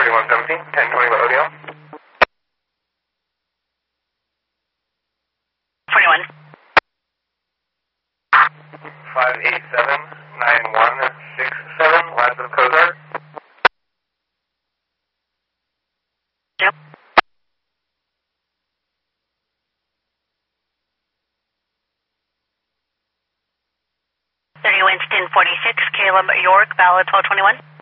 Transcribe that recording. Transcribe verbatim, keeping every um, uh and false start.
thirty-one seventeen, ten twenty O D L. twenty-one. five eight seven nine one six seven, last of Coast Guard. Yep. thirty Winston forty-six, Caleb York, valid twelve twenty-one.